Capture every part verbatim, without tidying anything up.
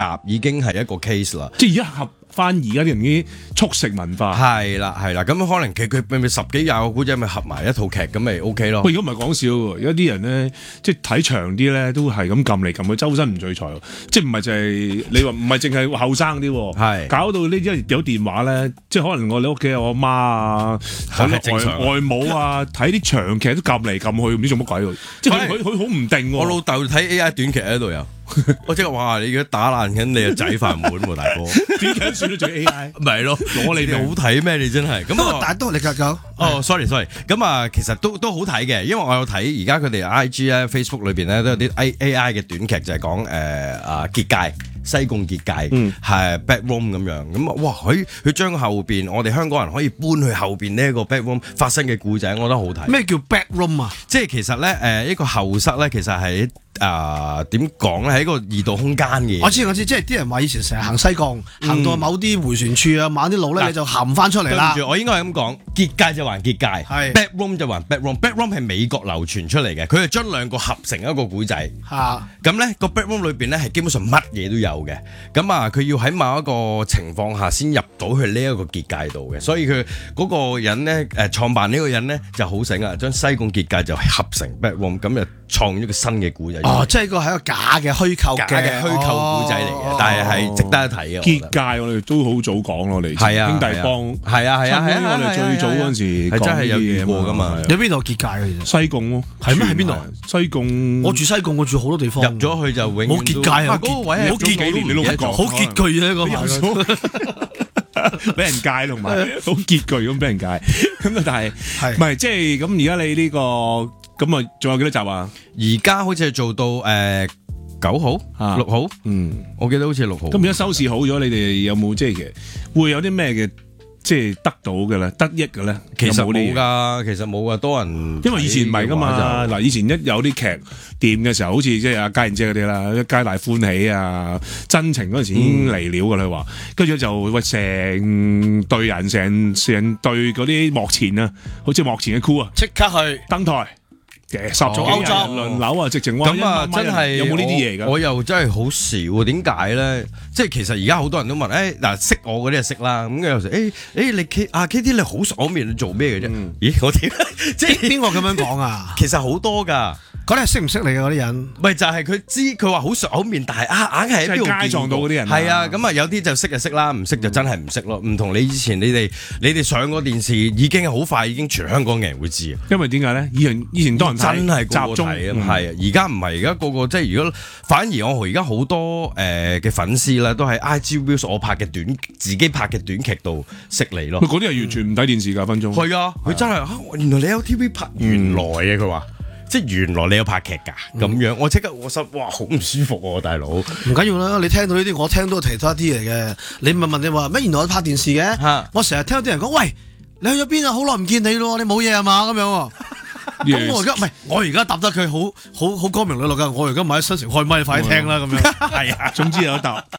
集已經係一個 case 啦。 即係而家合翻而家啲人啲速食文化。 係啦係啦，咁可能佢佢咪十幾廿個古仔咪合埋一套劇咁咪 OK 咯。 喂，如果唔係講笑喎，而家啲人咧即係睇長啲咧都係咁撳嚟撳去，周身唔聚財，即係唔係就係你話唔係淨係後生啲喎， 係搞到呢啲有電話咧，即係可能我哋屋企有我媽啊、 正常外外母啊，睇啲長劇都撳嚟撳去，唔知做乜鬼喎，即係佢佢佢好唔定喎。 我老豆睇 A I 短劇喺度有。我即係話你而家打爛緊你個仔飯碗喎，大哥！ 點解算得做 A I？ 咪係咯，攞你哋好睇咩？你真係咁啊！ 但係都你繼續。 哦，sorry sorry，咁啊，其實都都好睇嘅，因為我有睇而家佢哋 I G 咧、Facebook 裏邊咧都有啲 A I 嘅短劇，就係講誒啊結界。西貢結界係 backroom 咁樣，咁啊哇佢佢將後邊我哋香港人可以搬去後邊呢一個 backroom 發生嘅故仔，我覺得好睇。 咩叫 backroom 啊？ 即係其實咧誒一個後室咧，其實係誒點講咧，係一個異度空間嘅。 我知我知，即係啲人話以前成日行西貢，行到某啲迴旋處啊、某啲路咧，你就行翻出嚟啦。 對唔住，我應該係咁講，結界就還結界， 係 backroom 就還 backroom。backroom 係美國流傳出嚟嘅，佢係將兩個合成一個古仔。 嚇咁咧個 backroom 裏邊咧係基本上乜嘢都有嘅。咁啊，佢要喺某一個情況下先入到去呢一個結界度嘅，所以佢嗰個人咧誒創辦呢個人咧就好醒啊，將西貢結界就合成 backroom，咁就創咗個新嘅古仔。 哦，即係個係一個假嘅虛構假嘅虛構古仔嚟嘅，但係係值得一睇嘅。 結界我哋都好早講咯，我哋係啊兄弟幫係啊係啊係啊， 我哋最早嗰陣時係真係有遇過噶嘛。 有邊度結界嘅？ 西貢咯， 係咩？喺邊度？ 西貢。 我住西貢，我住好多地方。 入咗去就永遠冇結界啊！ 嗰個位係好結幾年你都唔講， 好結句嘅嗰排， 俾人戒同埋好結句咁俾人戒。咁啊，但係唔係即係咁？而家你呢個咁啊，仲有幾多集啊？ 而家好似係做到誒九號、六號， 嗯， 我記得好似係六號。 咁而家收視好咗，你哋有冇即係其實會有啲咩嘅即係得到嘅咧，得益嘅咧？ 其實冇㗎，其實冇㗎，多人。 因為以前唔係㗎嘛，嗱，以前一有啲劇掂嘅時候，好似即係阿嘉燕姐嗰啲啦，皆大歡喜啊，真情嗰陣時已經嚟了㗎啦，佢話，跟住就喂成隊人，成成隊嗰啲幕前啊，好似幕前嘅 crew 啊， 即刻去登台。十幾人輪流啊，直情咁啊，真係有冇呢啲嘢㗎？ 我又真係好少，點解咧？即係其實而家好多人都問，誒嗱識我嗰啲就識啦。咁有時誒誒你 K 啊 K T 你好熟面，你做咩嘅啫？咦我點即係邊個咁樣講啊？ 其實好多㗎。 嗰啲係識唔識你嘅嗰啲人？ 咪就係佢知佢話好熟口面，但係啊硬係喺邊度街撞到嗰啲人。 係啊，咁啊有啲就識就識啦，唔識就真係唔識咯。唔同你以前你哋你哋上過電視已經好快已經全香港嘅人會知。 因為點解咧？以前以前多人真係集中睇啊，係啊，而家唔係而家個個即係如果反而我而家好多誒嘅粉絲啦，都喺 I G views 我拍嘅短自己拍嘅短劇度識你咯。 嗰啲係完全唔睇電視㗎，分鐘。 係啊，佢真係原來你有 T V 拍，原來啊佢話。即係原來你有拍劇㗎，咁樣我即刻我心哇好唔舒服喎，大佬。 唔緊要啦，你聽到呢啲，我聽到其他啲嚟嘅。你咪問你話咩？原來我拍電視嘅，我成日聽到啲人講，喂，你去咗邊啊？好耐唔見你咯，你冇嘢係嘛？咁樣。咁我而家唔係，我而家答得佢好好好光明磊落㗎。我而家買咗新城開咪，快啲聽啦咁樣。 係啊，總之有得答。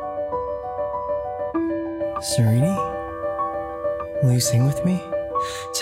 Serrini, will you sing with me?